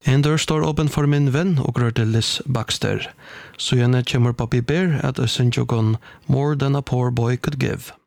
En dør står åpen for min venn og grønte Liz Baxter. Så gjerne kommer Bobby Bear at I send you gone more than a poor boy could give.